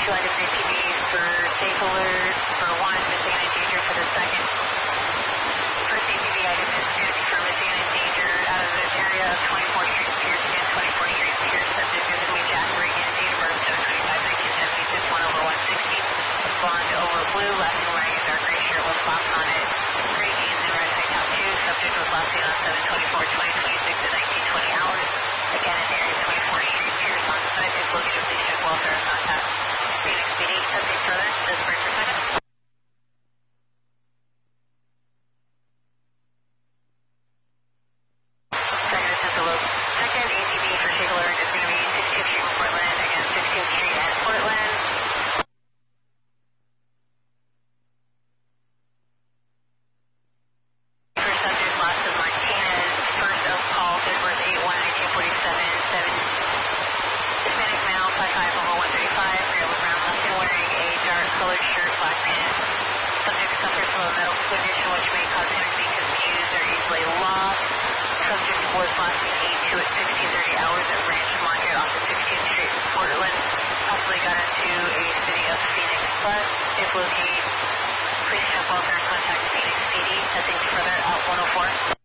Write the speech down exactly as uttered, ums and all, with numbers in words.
two items A T Vs for safe alert for one, missing and endangered for the second. First A T V item is going to be for missing and endangered out of this area of twenty-fourth Street, Pierce, and twenty-fourth Street, Pierce. Subject is going to be Jack Reagan, date of birth seven twenty-five nineteen seventy-six, one over one sixty. Blonde over blue, last name wearing a dark gray shirt with socks on it. Gray jeans and red tight top shoes. Subject was last seen on seven twenty-four twenty twenty-six at nineteen twenty hours. Again, in area twenty-fourth Street, Pierce on site. Is located, please check welfare contact. Phoenix P D, subject further, this first per second. Second is hello. Second A T V for safe alert is going to be sixteenth Street in Portland. Again, sixteenth Street at Portland. First subject, last of Martinez. First of call, date birth eight one nineteen forty-seven, seven. Hispanic male, five five over one thirty-five, rear with brown left and wearing a dark colored shirt, black pants. Subject suffers from a medical condition which may cause him to be confused or easily lost. Subject was last seen eight two at sixteen thirty hours at Ranch Market off of sixteenth Street, Portland. Possibly got into a City of Phoenix bus. If located, please check welfare and contact Phoenix P D. Heading further out one oh four.